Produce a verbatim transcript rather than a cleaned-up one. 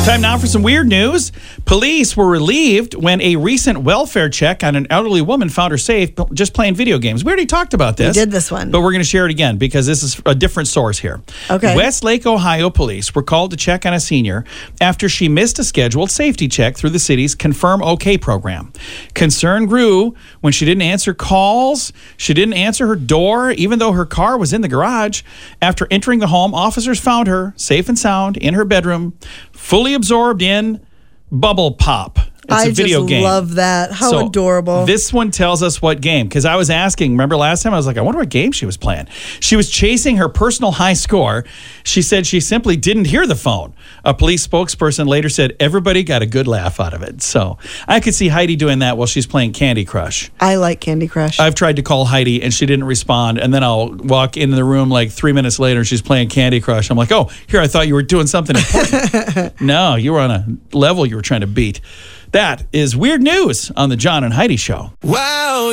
Time now for some weird news. Police were relieved when a recent welfare check on an elderly woman found her safe just playing video games. We already talked about this. We did this one. But we're going to share it again because this is a different source here. Okay. Westlake, Ohio police were called to check on a senior after she missed a scheduled safety check through the city's Confirm OK program. Concern grew when she didn't answer calls. She didn't answer her door, even though her car was in the garage. After entering the home, officers found her safe and sound in her bedroom, fully absorbed in Bubble Pop. It's I a video just game. love that. How So, adorable. This one tells us what game, because I was asking, remember last time, I was like, I wonder what game she was playing. She was chasing her personal high score. She said she simply didn't hear the phone. A police spokesperson later said everybody got a good laugh out of it. So I could see Heidi doing that while she's playing Candy Crush. I like Candy Crush. I've tried to call Heidi and she didn't respond, and then I'll walk into the room like three minutes later and she's playing Candy Crush. I'm like, oh, here, I thought you were doing something important. No, you were on a level you were trying to beat. That is weird news on the John and Heidi Show. Wow.